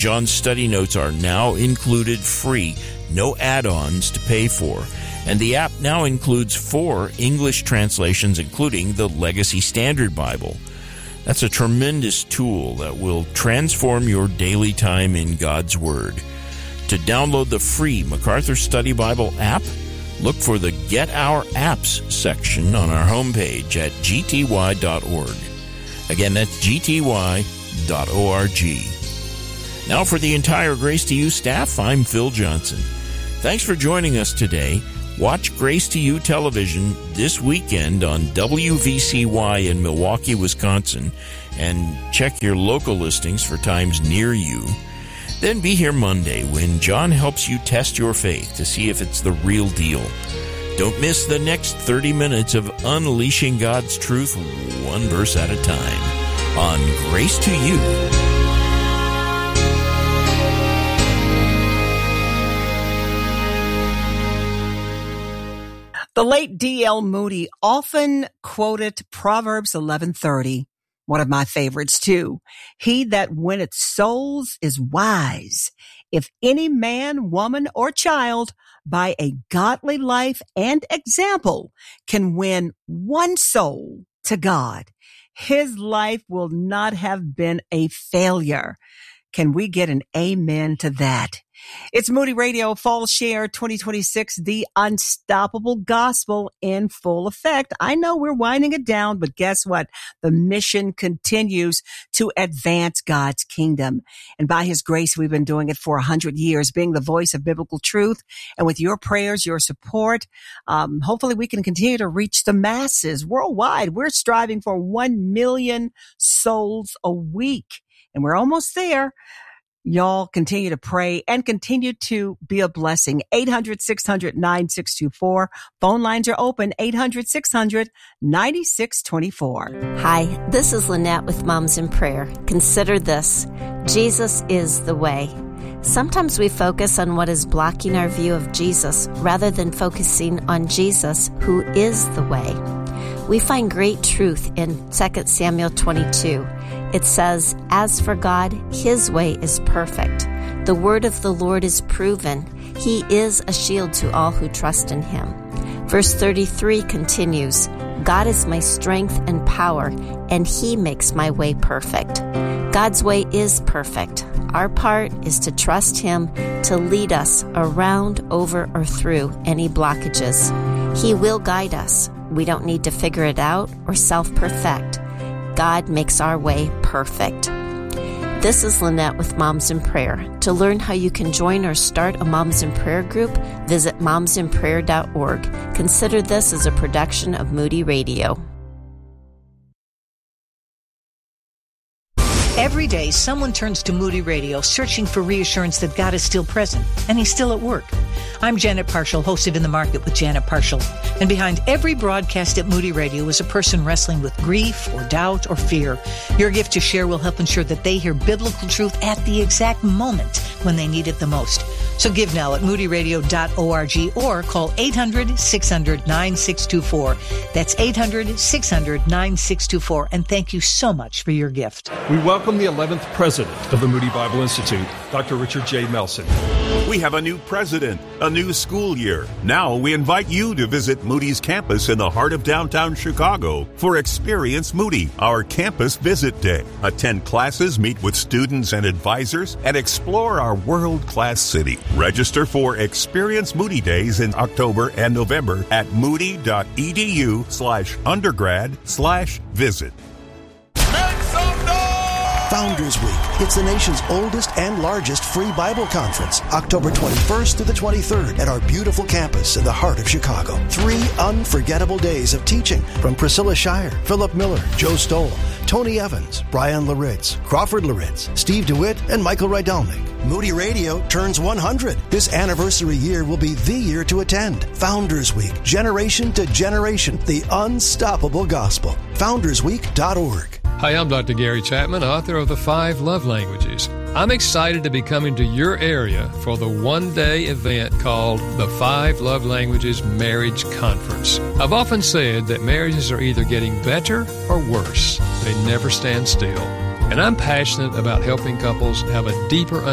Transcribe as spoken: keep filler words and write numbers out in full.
John's study notes are now included free, no add-ons to pay for. And the app now includes four English translations, including the Legacy Standard Bible. That's a tremendous tool that will transform your daily time in God's Word. To download the free MacArthur Study Bible app, look for the Get Our Apps section on our homepage at g t y dot org. Again, that's g t y dot org. Now for the entire Grace to You staff, I'm Phil Johnson. Thanks for joining us today. Watch Grace to You television this weekend on W V C Y in Milwaukee, Wisconsin, and check your local listings for times near you. Then be here Monday when John helps you test your faith to see if it's the real deal. Don't miss the next thirty minutes of unleashing God's truth one verse at a time on Grace to You. The late D L Moody often quoted Proverbs eleven thirty. One of my favorites too. He that winneth souls is wise. If any man, woman, or child by a godly life and example can win one soul to God, his life will not have been a failure. Can we get an amen to that? It's Moody Radio Fall Share twenty twenty-six, the unstoppable gospel in full effect. I know we're winding it down, but guess what? The mission continues to advance God's kingdom. And by His grace, we've been doing it for a hundred years, being the voice of biblical truth. And with your prayers, your support, um, hopefully we can continue to reach the masses worldwide. We're striving for one million souls a week, and we're almost there. Y'all continue to pray and continue to be a blessing. eight hundred, six hundred, nine six two four. Phone lines are open. eight hundred, six hundred, nine six two four. Hi, this is Lynette with Moms in Prayer. Consider this. Jesus is the way. Sometimes we focus on what is blocking our view of Jesus rather than focusing on Jesus, who is the way. We find great truth in Second Samuel twenty-two. It says, "As for God, His way is perfect. The word of the Lord is proven. He is a shield to all who trust in Him." Verse thirty-three continues, "God is my strength and power, and He makes my way perfect." God's way is perfect. Our part is to trust Him to lead us around, over, or through any blockages. He will guide us. We don't need to figure it out or self-perfect. God makes our way perfect. This is Lynette with Moms in Prayer. To learn how you can join or start a Moms in Prayer group, visit moms in prayer dot org. Consider this as a production of Moody Radio. Every day, someone turns to Moody Radio searching for reassurance that God is still present and He's still at work. I'm Janet Parshall, host of In the Market with Janet Parshall. And behind every broadcast at Moody Radio is a person wrestling with grief or doubt or fear. Your gift to share will help ensure that they hear biblical truth at the exact moment when they need it the most. So give now at moody radio dot org or call eight hundred, six hundred, nine six two four. That's eight hundred, six hundred, nine six two four. And thank you so much for your gift. We welcome the eleventh president of the Moody Bible Institute, Doctor Richard J. Melson. We have a new president, a new school year. Now we invite you to visit Moody's campus in the heart of downtown Chicago for Experience Moody, our campus visit day. Attend classes, meet with students and advisors, and explore our world-class city. Register for Experience Moody Days in October and November at moody.edu slash undergrad slash visit. Founders Week. It's the nation's oldest and largest free Bible conference, October twenty-first through the twenty-third at our beautiful campus in the heart of Chicago. Three unforgettable days of teaching from Priscilla Shire, Philip Miller, Joe Stoll, Tony Evans, Brian Laritz, Crawford Laritz, Steve DeWitt, and Michael Rydalnik. Moody Radio turns one hundred. This anniversary year will be the year to attend. Founders Week, generation to generation, the unstoppable gospel. founders week dot org. Hi, I'm Doctor Gary Chapman, author of The Five Love Languages. I'm excited to be coming to your area for the one-day event called the Five Love Languages Marriage Conference. I've often said that marriages are either getting better or worse. They never stand still. And I'm passionate about helping couples have a deeper